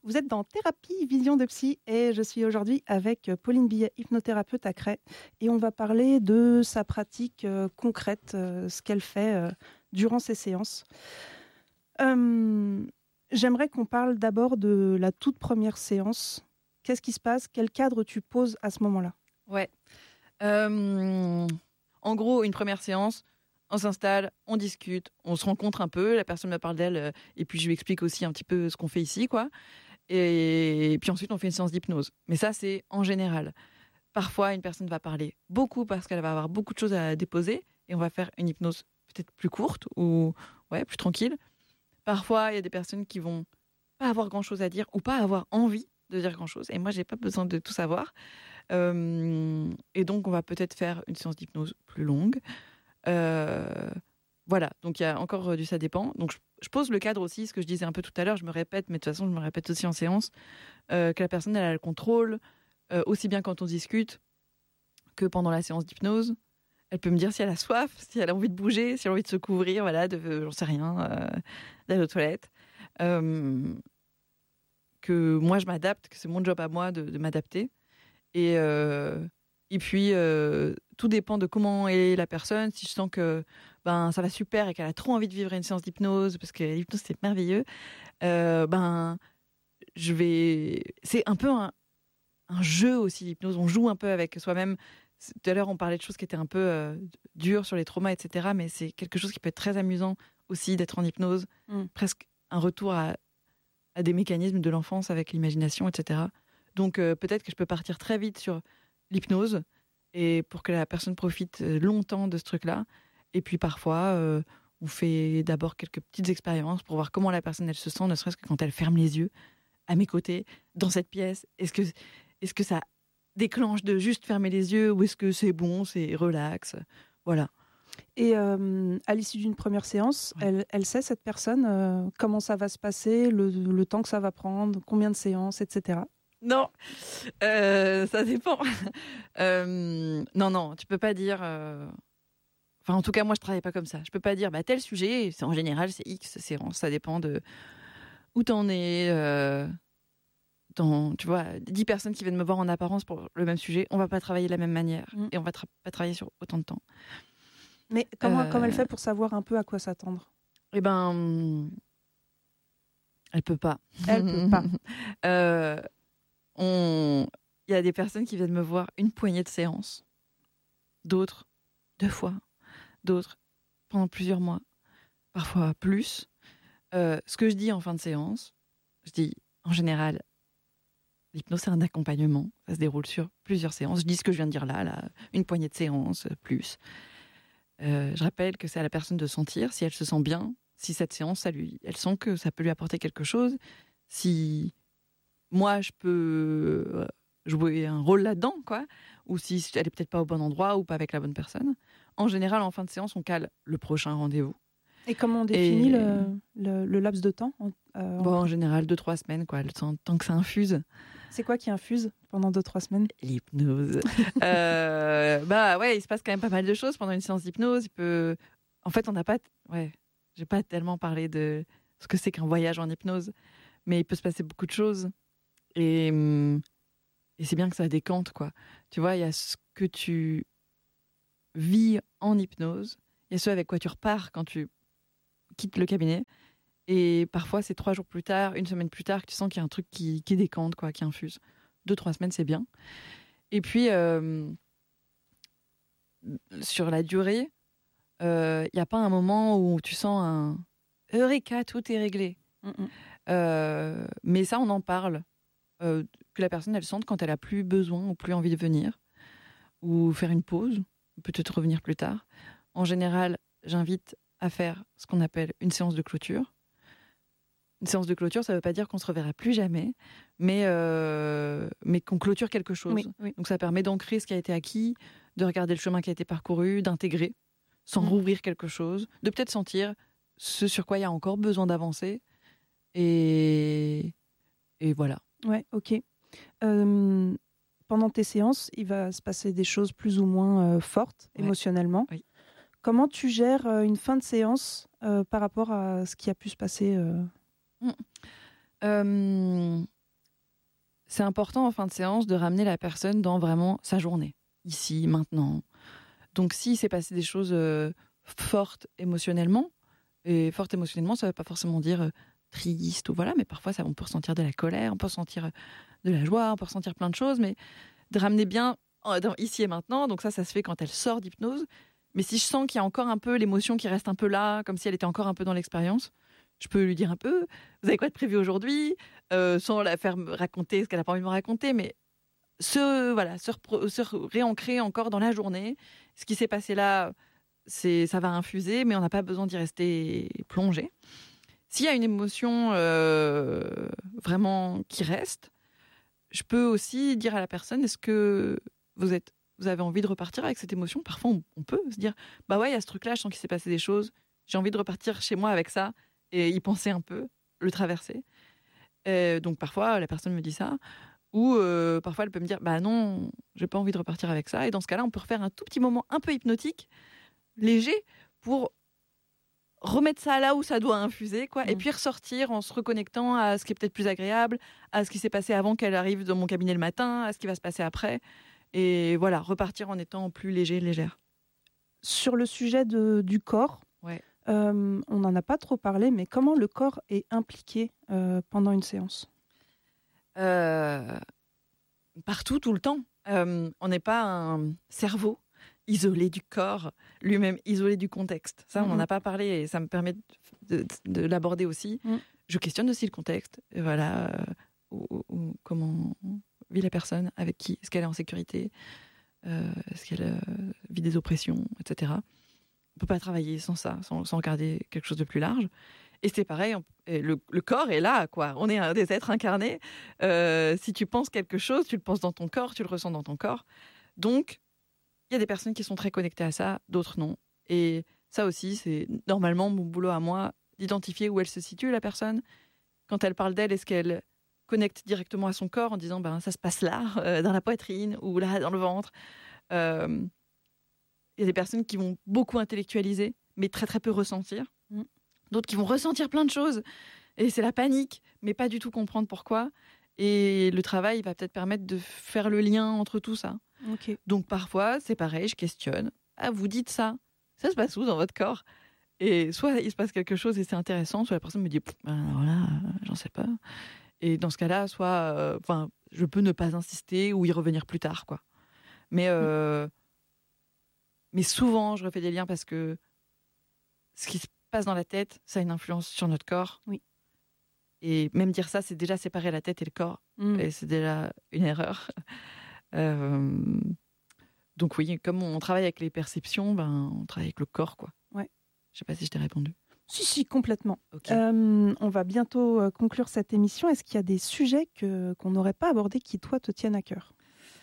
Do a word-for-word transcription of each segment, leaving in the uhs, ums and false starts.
Vous êtes dans Thérapie Vision de Psy et je suis aujourd'hui avec Pauline Billet, hypnothérapeute à Crest, et on va parler de sa pratique euh, concrète, euh, ce qu'elle fait euh, durant ses séances. Euh, j'aimerais qu'on parle d'abord de la toute première séance. Qu'est-ce qui se passe? Quel cadre tu poses à ce moment-là? Ouais. Euh, en gros, une première séance, on s'installe, on discute, on se rencontre un peu, la personne me parle d'elle, euh, et puis je lui explique aussi un petit peu ce qu'on fait ici, quoi. Et puis ensuite, on fait une séance d'hypnose. Mais ça, c'est en général. Parfois, une personne va parler beaucoup parce qu'elle va avoir beaucoup de choses à déposer, et on va faire une hypnose peut-être plus courte ou ouais, plus tranquille. Parfois, il y a des personnes qui vont pas avoir grand-chose à dire ou pas avoir envie de dire grand-chose. Et moi, j'ai pas besoin de tout savoir. Euh, et donc, on va peut-être faire une séance d'hypnose plus longue. Euh, voilà, donc il y a encore du ça dépend. Donc, je, je pose le cadre aussi, ce que je disais un peu tout à l'heure, je me répète, mais de toute façon, je me répète aussi en séance, euh, que la personne, elle a le contrôle, euh, aussi bien quand on discute que pendant la séance d'hypnose. Elle peut me dire si elle a soif, si elle a envie de bouger, si elle a envie de se couvrir, voilà, de, j'en sais rien, euh, d'aller aux toilettes. Euh, que moi, je m'adapte, que c'est mon job à moi de, de m'adapter. Et, euh, et puis, euh, tout dépend de comment est la personne. Si je sens que ben, ça va super et qu'elle a trop envie de vivre une séance d'hypnose, parce que l'hypnose, c'est merveilleux, euh, ben, je vais... C'est un peu un, un jeu aussi, l'hypnose. On joue un peu avec soi-même. Tout à l'heure, on parlait de choses qui étaient un peu euh, dures sur les traumas, et cetera. Mais c'est quelque chose qui peut être très amusant aussi d'être en hypnose. Mm. Presque un retour à, à des mécanismes de l'enfance avec l'imagination, et cetera. Donc euh, peut-être que je peux partir très vite sur l'hypnose et pour que la personne profite longtemps de ce truc-là. Et puis parfois, euh, on fait d'abord quelques petites expériences pour voir comment la personne elle se sent, ne serait-ce que quand elle ferme les yeux à mes côtés, dans cette pièce. Est-ce que, est-ce que ça déclenche de juste fermer les yeux ou est-ce que c'est bon, c'est relax? Voilà. Et euh, à l'issue d'une première séance, ouais. elle, elle sait, cette personne, euh, comment ça va se passer, le, le temps que ça va prendre, combien de séances, et cetera. Non, euh, ça dépend. euh, non, non, tu peux pas dire... Euh... Enfin, en tout cas, moi, je travaille pas comme ça. Je peux pas dire, bah, tel sujet, c'est, en général, c'est X séance. Ça dépend de où t'en es. Euh... Dans, tu vois, dix personnes qui viennent me voir en apparence pour le même sujet, on va pas travailler de la même manière. Mmh. Et on va tra- pas travailler sur autant de temps. Mais comment, euh... comment elle fait pour savoir un peu à quoi s'attendre? Eh ben... Elle peut pas. Elle peut pas. euh... On... Il y a des personnes qui viennent me voir une poignée de séances, d'autres deux fois, d'autres pendant plusieurs mois, parfois plus. Euh, ce que je dis en fin de séance, je dis en général, l'hypnose c'est un accompagnement, ça se déroule sur plusieurs séances. Je dis ce que je viens de dire là, là une poignée de séances, plus. Euh, je rappelle que c'est à la personne de sentir si elle se sent bien, si cette séance, ça lui, elle sent que ça peut lui apporter quelque chose, si... moi, je peux jouer un rôle là-dedans, quoi, ou si elle est peut-être pas au bon endroit ou pas avec la bonne personne. En général, en fin de séance, on cale le prochain rendez-vous. Et comment on définit Et... le, le, le laps de temps euh, Bon, en général, deux, trois semaines, quoi, le temps, tant que ça infuse. C'est quoi qui infuse pendant deux, trois semaines? L'hypnose. euh, bah ouais, il se passe quand même pas mal de choses pendant une séance d'hypnose. Il peut... En fait, on n'a pas... Ouais, j'ai pas tellement parlé de ce que c'est qu'un voyage en hypnose, mais il peut se passer beaucoup de choses. Et, et c'est bien que ça décante, quoi. Tu vois, il y a ce que tu vis en hypnose, il y a ce avec quoi tu repars quand tu quittes le cabinet. Et parfois, c'est trois jours plus tard, une semaine plus tard, que tu sens qu'il y a un truc qui, qui décante, quoi, qui infuse. Deux, trois semaines, c'est bien. Et puis, euh, sur la durée, il euh, n'y a pas un moment où tu sens un « Eureka, tout est réglé ». Euh, mais ça, on en parle. Euh, que la personne, elle sente quand elle a plus besoin ou plus envie de venir, ou faire une pause, peut-être revenir plus tard. En général, j'invite à faire ce qu'on appelle une séance de clôture. Une séance de clôture, ça ne veut pas dire qu'on se reverra plus jamais, mais, euh, mais qu'on clôture quelque chose. Oui, oui. Donc ça permet d'ancrer ce qui a été acquis, de regarder le chemin qui a été parcouru, d'intégrer, sans mmh. rouvrir quelque chose, de peut-être sentir ce sur quoi il y a encore besoin d'avancer. Et, et voilà. Ouais, ok. Euh, pendant tes séances, il va se passer des choses plus ou moins euh, fortes ouais. émotionnellement. Oui. Comment tu gères euh, une fin de séance euh, par rapport à ce qui a pu se passer euh... mmh. euh, c'est important en fin de séance de ramener la personne dans vraiment sa journée, ici, maintenant. Donc, s'il s'est passé des choses euh, fortes émotionnellement, et fortes émotionnellement, ça ne veut pas forcément dire euh, triste ou voilà, mais parfois, ça, on peut ressentir de la colère, on peut ressentir de la joie, on peut ressentir plein de choses, mais de ramener bien euh, dans ici et maintenant. Donc ça, ça se fait quand elle sort d'hypnose. Mais si je sens qu'il y a encore un peu l'émotion qui reste un peu là, comme si elle était encore un peu dans l'expérience, je peux lui dire un peu, vous avez quoi de prévu aujourd'hui, euh, sans la faire me raconter ce qu'elle n'a pas envie de me raconter, mais se, voilà, se, repro- se réancrer encore dans la journée. Ce qui s'est passé là, c'est, ça va infuser, mais on n'a pas besoin d'y rester plongé. S'il y a une émotion euh, vraiment qui reste, je peux aussi dire à la personne, est-ce que vous, êtes, vous avez envie de repartir avec cette émotion ? Parfois, on, on peut se dire, bah ouais, il y a ce truc-là, je sens qu'il s'est passé des choses, j'ai envie de repartir chez moi avec ça, et y penser un peu, le traverser. Et donc parfois, la personne me dit ça, ou euh, parfois elle peut me dire, bah non, j'ai pas envie de repartir avec ça. Et dans ce cas-là, on peut refaire un tout petit moment un peu hypnotique, léger, pour remettre ça là où ça doit infuser, quoi, mmh. et puis ressortir en se reconnectant à ce qui est peut-être plus agréable, à ce qui s'est passé avant qu'elle arrive dans mon cabinet le matin, à ce qui va se passer après. Et voilà, repartir en étant plus léger, légère. Sur le sujet de, du corps, ouais. Euh, on n'en a pas trop parlé, mais comment le corps est impliqué euh, pendant une séance ? euh, Partout, tout le temps. Euh, on n'est pas un cerveau isolé du corps, lui-même isolé du contexte. Ça, mm-hmm. on n'en a pas parlé et ça me permet de, de, de l'aborder aussi. Mm. Je questionne aussi le contexte. Et voilà, euh, ou, ou, comment vit la personne, avec qui, est-ce qu'elle est en sécurité, euh, est-ce qu'elle euh, vit des oppressions, et cetera. On ne peut pas travailler sans ça, sans, sans regarder quelque chose de plus large. Et c'est pareil, on, et le, le corps est là, quoi. On est un, des êtres incarnés. Euh, si tu penses quelque chose, tu le penses dans ton corps, tu le ressens dans ton corps. Donc, il y a des personnes qui sont très connectées à ça, d'autres non. Et ça aussi, c'est normalement mon boulot à moi, d'identifier où elle se situe, la personne. Quand elle parle d'elle, est-ce qu'elle connecte directement à son corps en disant ben, « ça se passe là, euh, dans la poitrine, ou là, dans le ventre euh, ». Il y a des personnes qui vont beaucoup intellectualiser, mais très très peu ressentir. Mmh. D'autres qui vont ressentir plein de choses. Et c'est la panique, mais pas du tout comprendre pourquoi. Et le travail va peut-être permettre de faire le lien entre tout ça. Okay. Donc parfois, c'est pareil, je questionne. Ah, vous dites ça, ça se passe où dans votre corps ? Et soit il se passe quelque chose et c'est intéressant, soit la personne me dit alors là, j'en sais pas. Et dans ce cas-là, soit enfin, euh, je peux ne pas insister ou y revenir plus tard, quoi. Mais euh, mmh. Mais souvent, je refais des liens parce que ce qui se passe dans la tête, ça a une influence sur notre corps. Oui. Et même dire ça, c'est déjà séparer la tête et le corps. Mm. Et c'est déjà une erreur. Euh... Donc oui, comme on travaille avec les perceptions, ben, on travaille avec le corps, quoi. Ouais. Je ne sais pas si je t'ai répondu. Si, si, complètement. Okay. Euh, on va bientôt euh, conclure cette émission. Est-ce qu'il y a des sujets que, qu'on n'aurait pas abordés qui, toi, te tiennent à cœur ?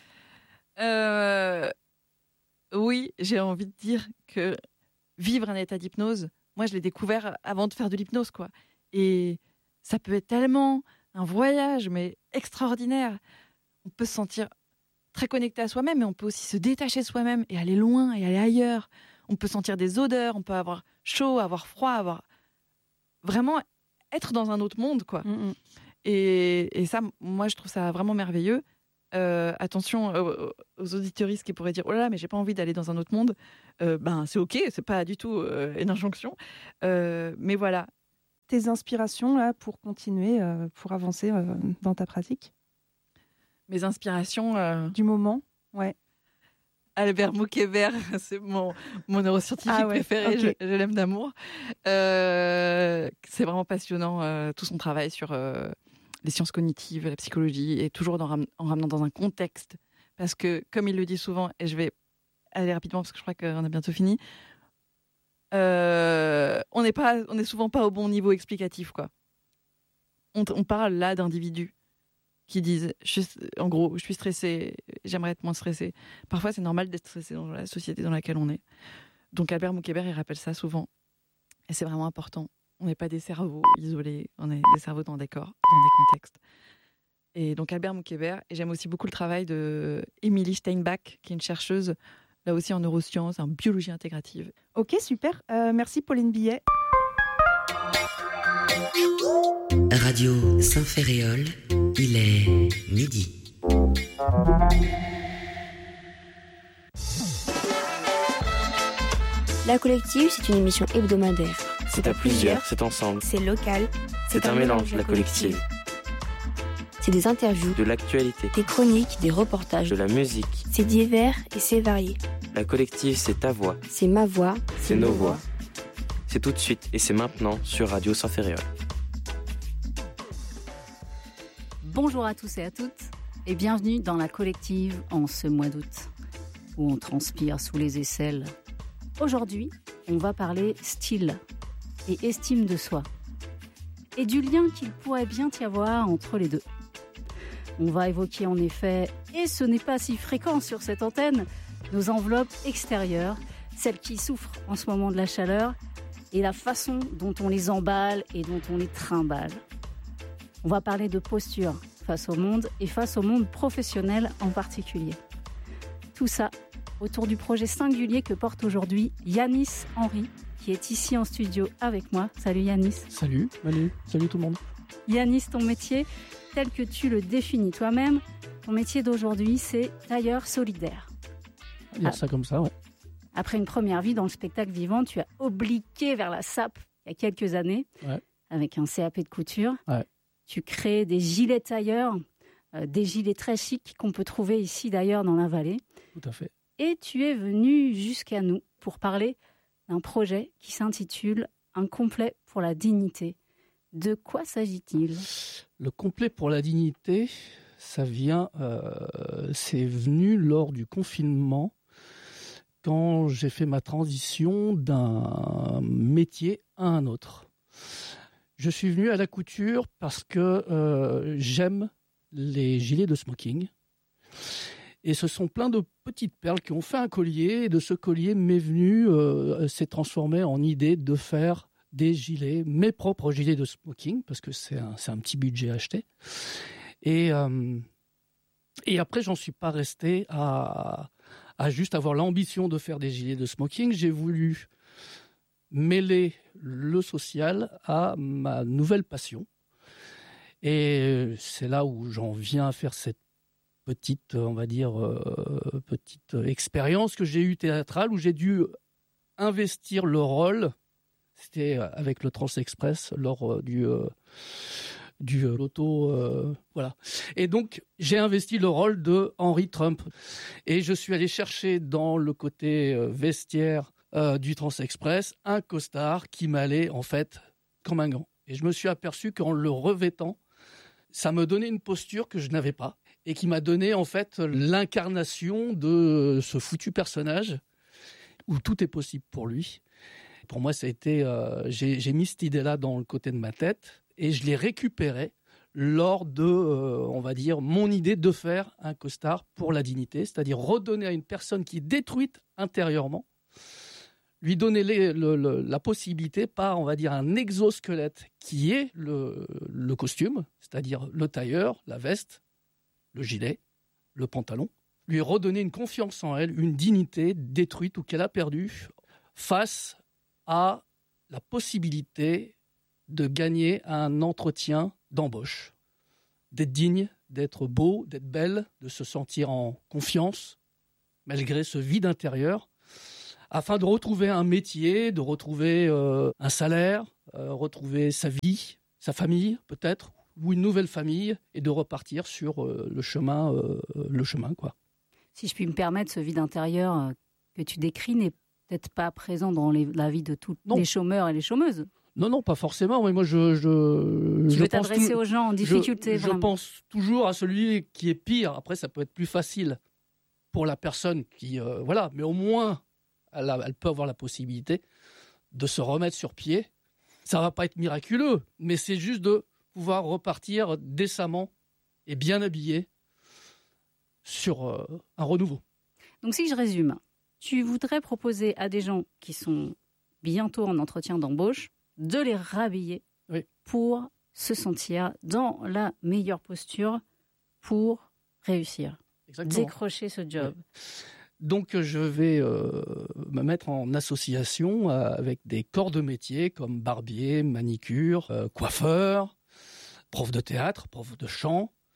euh... Oui, j'ai envie de dire que vivre un état d'hypnose, moi je l'ai découvert avant de faire de l'hypnose, quoi. Et ça peut être tellement un voyage, mais extraordinaire. On peut se sentir très connecté à soi-même, mais on peut aussi se détacher de soi-même et aller loin et aller ailleurs. On peut sentir des odeurs, on peut avoir chaud, avoir froid, avoir vraiment être dans un autre monde, quoi. Mm-hmm. Et, et ça, moi je trouve ça vraiment merveilleux. Euh, attention euh, aux auditeuristes qui pourraient dire oh là là mais j'ai pas envie d'aller dans un autre monde, euh, ben c'est ok, c'est pas du tout euh, une injonction, euh, mais voilà. Tes inspirations là pour continuer, euh, pour avancer euh, dans ta pratique. Mes inspirations euh... du moment, ouais. Albert Moukébert, c'est mon, mon neuroscientifique ah ouais, préféré, okay. je, je l'aime d'amour. Euh, c'est vraiment passionnant euh, tout son travail sur euh, les sciences cognitives, la psychologie, et toujours dans, en ramenant dans un contexte. Parce que, comme il le dit souvent, et je vais aller rapidement parce que je crois qu'on a bientôt fini, euh, on n'est pas, on n'est souvent pas au bon niveau explicatif, quoi. On, on parle là d'individus qui disent, je suis, en gros, je suis stressé, j'aimerais être moins stressé. Parfois, c'est normal d'être stressé dans la société dans laquelle on est. Donc, Albert Moukébert, il rappelle ça souvent. Et c'est vraiment important. On n'est pas des cerveaux isolés, on est des cerveaux dans des corps, dans des contextes. Et donc Albert Moukébert, et j'aime aussi beaucoup le travail de Émilie Steinbach, qui est une chercheuse, là aussi en neurosciences, en biologie intégrative. Ok, super. Euh, merci Pauline Billet. Radio Saint-Ferréol. Il est midi. La Collective, c'est une émission hebdomadaire. C'est à plusieurs, c'est ensemble. C'est local. C'est un mélange, la Collective. C'est des interviews, De l'actualité, des chroniques, des reportages. de la musique. C'est divers et c'est varié. La Collective, c'est ta voix, C'est ma voix. c'est nos voix. C'est tout de suite et c'est maintenant sur Radio Saint-Ferréol. Bonjour à tous et à toutes et bienvenue dans la Collective en ce mois d'août où on transpire sous les aisselles. Aujourd'hui, on va parler style et estime de soi et du lien qu'il pourrait bien y avoir entre les deux. On va évoquer en effet, et ce n'est pas si fréquent sur cette antenne, nos enveloppes extérieures, celles qui souffrent en ce moment de la chaleur et la façon dont on les emballe et dont on les trimballe. On va parler de posture face au monde et face au monde professionnel en particulier. Tout ça autour du projet singulier que porte aujourd'hui Yanis Henry, qui est ici en studio avec moi. Salut Yanis. Salut Manu, salut tout le monde. Yanis, ton métier, tel que tu le définis toi-même, ton métier d'aujourd'hui, c'est tailleur solidaire. On va dire Ah. ça comme ça, ouais. Après une première vie dans le spectacle vivant, tu as obliqué vers la S A P il y a quelques années, Ouais. avec un C A P de couture. Ouais. Tu crées des gilets tailleurs, euh, des gilets très chics qu'on peut trouver ici d'ailleurs dans la vallée. Tout à fait. Et tu es venu jusqu'à nous pour parler d'un projet qui s'intitule « Un complet pour la dignité ». De quoi s'agit-il ? Le complet pour la dignité, ça vient, euh, c'est venu lors du confinement, quand j'ai fait ma transition d'un métier à un autre. Je suis venu à la couture parce que euh, j'aime les gilets de smoking. Et ce sont plein de petites perles qui ont fait un collier. Et de ce collier m'est venu, euh, s'est transformé en idée de faire des gilets, mes propres gilets de smoking, parce que c'est un, c'est un petit budget acheté. Et, euh, et après, j'en suis pas resté à, à juste avoir l'ambition de faire des gilets de smoking. J'ai voulu mêler le social à ma nouvelle passion. Et c'est là où j'en viens à faire cette petite, on va dire, euh, petite expérience que j'ai eue théâtrale, où j'ai dû investir le rôle. C'était avec le Transexpress lors euh, du, euh, du euh, loto. Euh, voilà. Et donc, j'ai investi le rôle de Henry Trump. Et je suis allé chercher dans le côté euh, vestiaire euh, du Transexpress un costard qui m'allait en fait comme un gant. Et je me suis aperçu qu'en le revêtant, ça me donnait une posture que je n'avais pas et qui m'a donné en fait l'incarnation de ce foutu personnage où tout est possible pour lui. Pour moi, ça a été, euh, j'ai, j'ai mis cette idée-là dans le côté de ma tête et je l'ai récupérée lors de, euh, on va dire, mon idée de faire un costard pour la dignité, c'est-à-dire redonner à une personne qui est détruite intérieurement, lui donner les, le, le, la possibilité par, on va dire, un exosquelette qui est le, le costume, c'est-à-dire le tailleur, la veste, le gilet, le pantalon, lui redonner une confiance en elle, une dignité détruite ou qu'elle a perdue face à la possibilité de gagner un entretien d'embauche, d'être digne, d'être beau, d'être belle, de se sentir en confiance, malgré ce vide intérieur, afin de retrouver un métier, de retrouver euh, un salaire, euh, retrouver sa vie, sa famille peut-être, ou une nouvelle famille, et de repartir sur euh, le chemin, euh, le chemin, quoi. Si je puis me permettre, ce vide intérieur euh, que tu décris n'est peut-être pas présent dans les, la vie de tous Non. les chômeurs et les chômeuses. Non, non, pas forcément. Mais moi, je, je, Tu je veux pense t'adresser tout- aux gens en difficulté, Je, je vraiment. pense toujours à celui qui est pire. Après, ça peut être plus facile pour la personne qui, euh, voilà. Mais au moins, elle, a- elle peut avoir la possibilité de se remettre sur pied. Ça va pas être miraculeux, mais c'est juste de pouvoir repartir décemment et bien habillé sur euh, un renouveau. Donc si je résume, tu voudrais proposer à des gens qui sont bientôt en entretien d'embauche de les rhabiller Oui. pour se sentir dans la meilleure posture pour réussir, Exactement. décrocher ce job. Donc, je vais euh, me mettre en association euh, avec des corps de métier comme barbier, manicure, euh, coiffeur, prof de théâtre, prof de chant,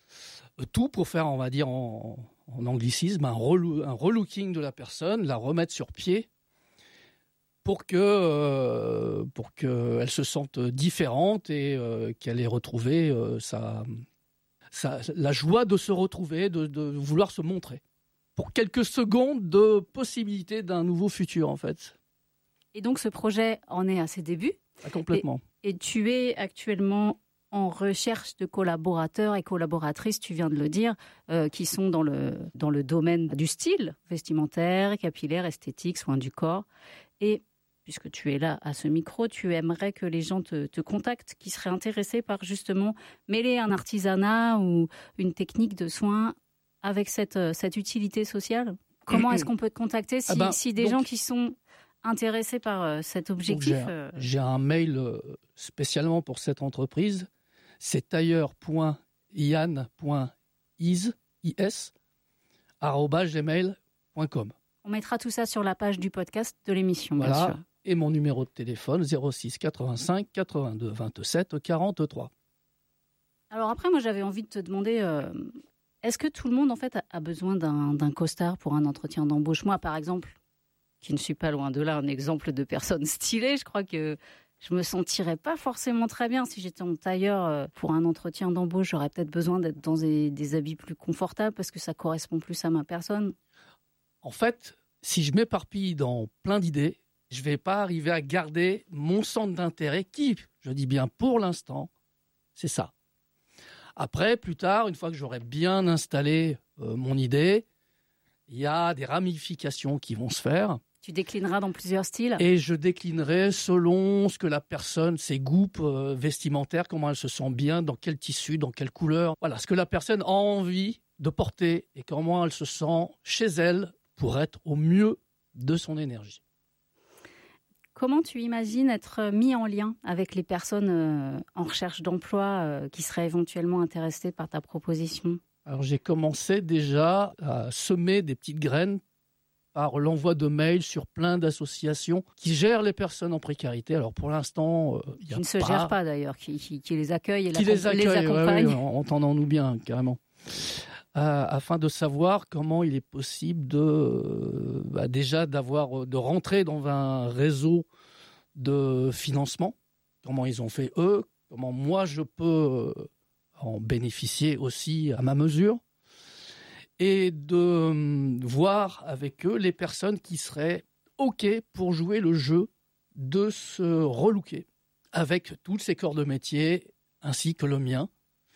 Tout pour faire, on va dire en, en anglicisme, un, reloo- un relooking de la personne, la remettre sur pied pour que euh, pour qu'elle se sente différente et euh, qu'elle ait retrouvé euh, sa, sa, la joie de se retrouver, de, de vouloir se montrer. Pour quelques secondes de possibilité d'un nouveau futur, en fait. Et donc, ce projet en est à ses débuts. Ah, complètement. Et, et tu es actuellement en recherche de collaborateurs et collaboratrices, tu viens de le dire, euh, qui sont dans le, dans le domaine du style vestimentaire, capillaire, esthétique, soins du corps. Et puisque tu es là à ce micro, tu aimerais que les gens te, te contactent, qui seraient intéressés par justement mêler un artisanat ou une technique de soins avec cette, cette utilité sociale. Comment est-ce qu'on peut te contacter si, ah ben, si des donc, gens qui sont intéressés par euh, cet objectif j'ai, euh... j'ai un mail euh, spécialement pour cette entreprise. C'est tailleur point yann point is arobase gmail point com. On mettra tout ça sur la page du podcast de l'émission, voilà. Bien sûr. Et mon numéro de téléphone, zéro six quatre-vingt-cinq quatre-vingt-deux vingt-sept quarante-trois. Alors après, moi, j'avais envie de te demander, euh, est-ce que tout le monde, en fait, a besoin d'un, d'un costard pour un entretien d'embauche ? Moi, par exemple, qui ne suis pas loin de là, un exemple de personne stylée, je crois que je me sentirais pas forcément très bien si j'étais en tailleur pour un entretien d'embauche. J'aurais peut-être besoin d'être dans des, des habits plus confortables parce que ça correspond plus à ma personne. En fait, si je m'éparpille dans plein d'idées, je ne vais pas arriver à garder mon centre d'intérêt qui, je dis bien pour l'instant, c'est ça. Après, plus tard, une fois que j'aurai bien installé euh, mon idée, il y a des ramifications qui vont se faire. Tu déclineras dans plusieurs styles. Et je déclinerai selon ce que la personne, ses goûts euh, vestimentaires, comment elle se sent bien, dans quel tissu, dans quelle couleur. Voilà, ce que la personne a envie de porter et comment elle se sent chez elle pour être au mieux de son énergie. Comment tu imagines être mis en lien avec les personnes euh, en recherche d'emploi euh, qui seraient éventuellement intéressées par ta proposition ? Alors j'ai commencé déjà à semer des petites graines par l'envoi de mails sur plein d'associations qui gèrent les personnes en précarité. Alors pour l'instant, il euh, y a qui ne se pas... gèrent pas d'ailleurs, qui, qui, qui les accueillent et qui les, accueille, les accompagnent. Ouais, ouais, entendons-nous bien, carrément. Euh, afin de savoir comment il est possible de, euh, bah déjà d'avoir, de rentrer dans un réseau de financement. Comment ils ont fait eux, comment moi je peux en bénéficier aussi à ma mesure. Et de euh, voir avec eux les personnes qui seraient OK pour jouer le jeu de se relooker avec tous ces corps de métier ainsi que le mien.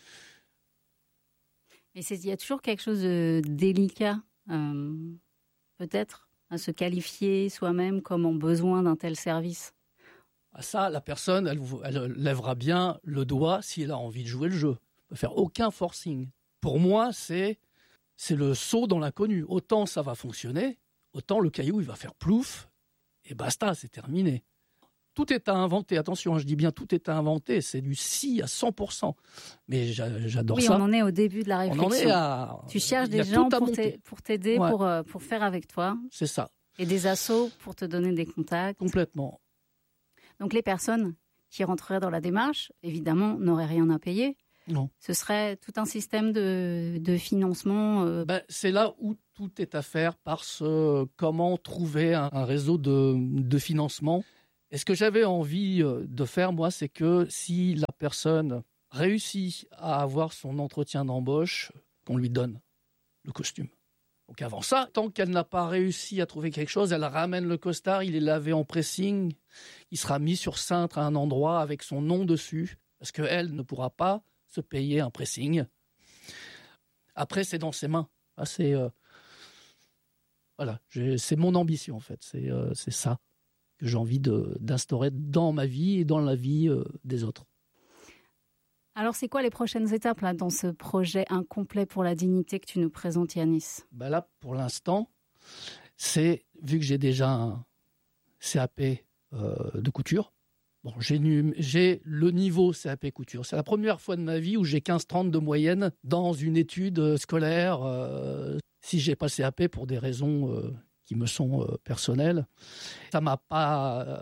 Et il y a toujours quelque chose de délicat, euh, peut-être, à se qualifier soi-même comme en besoin d'un tel service. À ça, la personne, elle, elle lèvera bien le doigt si elle a envie de jouer le jeu. Ne faire aucun forcing. Pour moi, c'est... C'est le saut dans l'inconnu. Autant ça va fonctionner, autant le caillou, il va faire plouf, et basta, c'est terminé. Tout est à inventer. Attention, je dis bien tout est à inventer. C'est du si à cent pour cent. Mais j'adore oui, ça. Oui, on en est au début de la réflexion. On en est à... Tu cherches des gens pour, pour t'aider, ouais. pour, euh, pour faire avec toi. C'est ça. Et des assos pour te donner des contacts. Complètement. Donc les personnes qui rentreraient dans la démarche, évidemment, n'auraient rien à payer. Non. Ce serait tout un système de, de financement. Euh... Ben, c'est là où tout est à faire par ce comment trouver un, un réseau de, de financement. Et ce que j'avais envie de faire, moi, c'est que si la personne réussit à avoir son entretien d'embauche, qu'on lui donne le costume. Donc avant ça, tant qu'elle n'a pas réussi à trouver quelque chose, elle ramène le costard, il est lavé en pressing, il sera mis sur cintre à un endroit avec son nom dessus, parce qu'elle ne pourra pas se payer un pressing. Après, c'est dans ses mains. Ah, c'est, euh, voilà, j'ai, c'est mon ambition, en fait. C'est, euh, c'est ça que j'ai envie de, d'instaurer dans ma vie et dans la vie euh, des autres. Alors, c'est quoi les prochaines étapes là, dans ce projet incomplet pour la dignité que tu nous présentes, Yanis ? Ben là, pour l'instant, c'est, vu que j'ai déjà un C A P euh, de couture, bon, j'ai, j'ai le niveau C A P couture. C'est la première fois de ma vie où j'ai quinze trente de moyenne dans une étude scolaire. Euh, si j'ai pas le C A P pour des raisons euh, qui me sont euh, personnelles, ça m'a pas euh,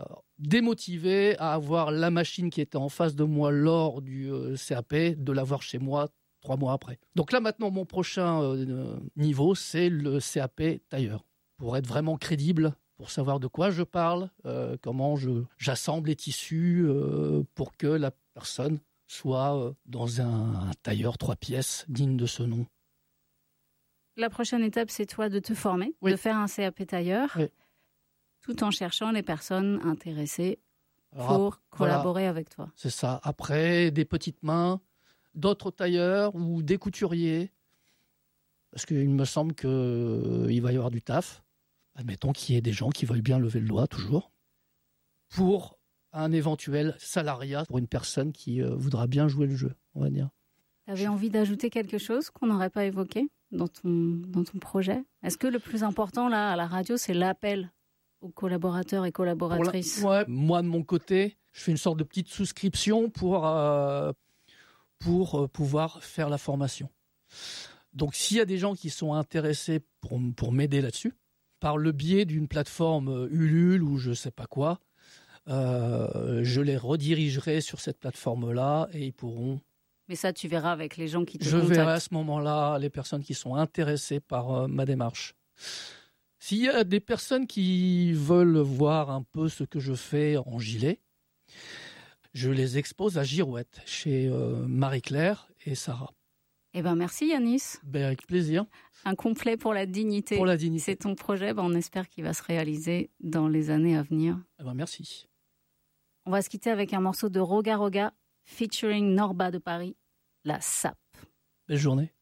démotivé à avoir la machine qui était en face de moi lors du euh, C A P, de l'avoir chez moi trois mois après. Donc là, maintenant, mon prochain euh, niveau, c'est le C A P tailleur. Pour être vraiment crédible, pour savoir de quoi je parle, euh, comment je, j'assemble les tissus euh, pour que la personne soit euh, dans un, un tailleur trois pièces digne de ce nom. La prochaine étape, c'est toi de te former, oui. de faire un C A P tailleur, oui. tout en cherchant les personnes intéressées Alors, pour collaborer voilà, avec toi. C'est ça. Après, des petites mains, d'autres tailleurs ou des couturiers, parce qu'il me semble qu'il euh, va y avoir du taf. Admettons qu'il y ait des gens qui veulent bien lever le doigt, toujours, pour un éventuel salariat pour une personne qui euh, voudra bien jouer le jeu, on va dire. Tu avais envie d'ajouter quelque chose qu'on n'aurait pas évoqué dans ton, dans ton projet ? Est-ce que le plus important, là, à la radio, c'est l'appel aux collaborateurs et collaboratrices ? la... ouais, moi, de mon côté, je fais une sorte de petite souscription pour, euh, pour euh, pouvoir faire la formation. Donc, s'il y a des gens qui sont intéressés pour, pour m'aider là-dessus, par le biais d'une plateforme Ulule ou je ne sais pas quoi, euh, je les redirigerai sur cette plateforme-là et ils pourront... Mais ça, tu verras avec les gens qui te Je contactent. verrai à ce moment-là les personnes qui sont intéressées par euh, ma démarche. S'il y a des personnes qui veulent voir un peu ce que je fais en gilet, je les expose à Girouette, chez euh, Marie-Claire et Sarah. Eh ben merci Yanis. Ben, avec plaisir. Un complet pour la dignité. Pour la dignité. C'est ton projet, ben on espère qu'il va se réaliser dans les années à venir. Eh ben, merci. On va se quitter avec un morceau de Roga Roga featuring Norba de Paris, la sape. Belle journée.